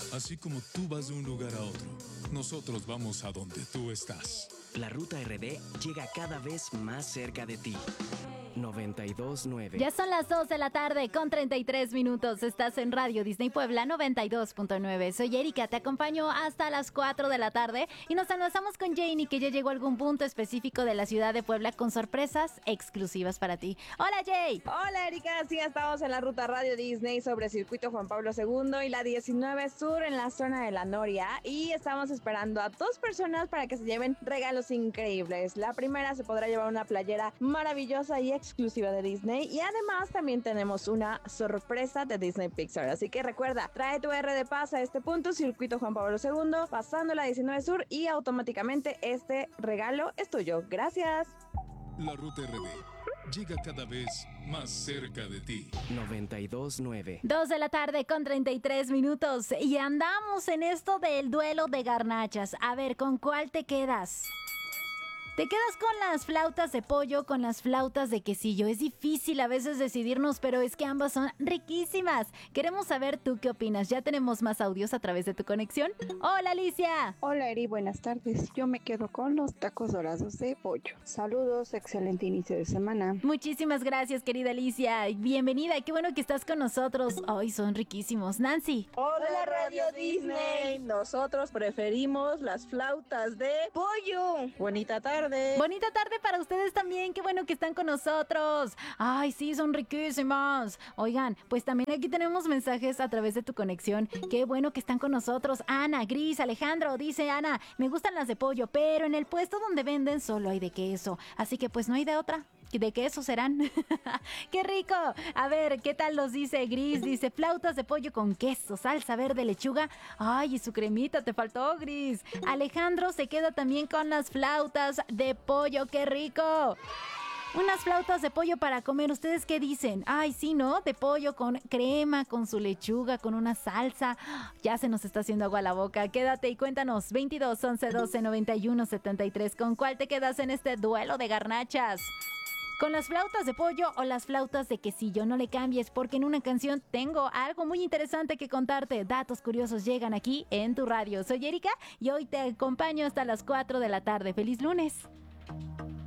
Así como tú vas de un lugar a otro, nosotros vamos a donde tú estás. La Ruta RD llega cada vez más cerca de ti. 92.9. Ya son las 2 de la tarde con 33 minutos. Estás en Radio Disney Puebla 92.9. Soy Erika, te acompaño hasta las 4 de la tarde y nos enlazamos con Janie, que ya llegó a algún punto específico de la ciudad de Puebla con sorpresas exclusivas para ti. Hola, Jay. Hola, Erika. Sí, estamos en la ruta Radio Disney sobre el circuito Juan Pablo II y la 19 Sur en la zona de la Noria, y estamos esperando a 2 personas para que se lleven regalos increíbles. La primera se podrá llevar una playera maravillosa y exclusiva de Disney, y además también tenemos una sorpresa de Disney Pixar. Así que recuerda, trae tu R de paz a este punto, circuito Juan Pablo II, pasando la 19 Sur, y automáticamente este regalo es tuyo. Gracias. La Ruta RD llega cada vez más cerca de ti. 92.9. 2 de la tarde con 33 minutos y andamos en esto del duelo de garnachas. A ver, ¿con cuál te quedas? ¿Te quedas con las flautas de pollo, con las flautas de quesillo? Es difícil a veces decidirnos, pero es que ambas son riquísimas. Queremos saber tú qué opinas. Ya tenemos más audios a través de tu conexión. ¡Hola, Alicia! Hola, Eri, buenas tardes. Yo me quedo con los tacos dorados de pollo. Saludos, excelente inicio de semana. Muchísimas gracias, querida Alicia. Bienvenida, qué bueno que estás con nosotros. Ay, son riquísimos. Nancy. Hola, Radio Disney. Nosotros preferimos las flautas de pollo. Bonita tarde. Bonita tarde para ustedes también, qué bueno que están con nosotros. Ay, sí, son riquísimas. Oigan, pues también aquí tenemos mensajes a través de tu conexión. Qué bueno que están con nosotros. Ana, Gris, Alejandro, dice Ana, me gustan las de pollo, pero en el puesto donde venden solo hay de queso. Así que pues no hay de otra. ¿De queso serán? ¡Qué rico! A ver, ¿qué tal los dice Gris? Dice, flautas de pollo con queso, salsa verde, lechuga. ¡Ay, y su cremita! Te faltó, Gris. Alejandro se queda también con las flautas de pollo. ¡Qué rico! Unas flautas de pollo para comer. ¿Ustedes qué dicen? Ay, sí, ¿no? De pollo con crema, con su lechuga, con una salsa. Ya se nos está haciendo agua a la boca. Quédate y cuéntanos. 22 11 12 91 73. ¿Con cuál te quedas en este duelo de garnachas? ¿Con las flautas de pollo o las flautas de quesillo? No le cambies, porque en una canción tengo algo muy interesante que contarte. Datos curiosos llegan aquí en tu radio. Soy Erika y hoy te acompaño hasta las 4 de la tarde. ¡Feliz lunes!